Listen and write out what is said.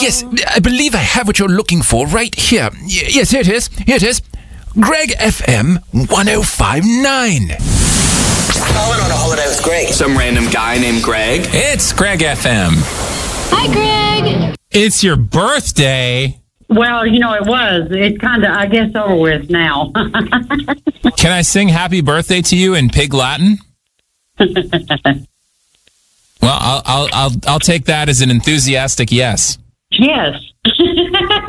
Yes, I believe I have what you're looking for right here. Yes, here it is. Here it is. Greg FM 1059. Calling on a holiday with Greg. Some random guy named Greg. It's Greg FM. Hi, Greg. It's your birthday. Well, it was. It's kind of, I guess, over with now. Can I sing happy birthday to you in Pig Latin? Well, I'll take that as an enthusiastic yes. Yes.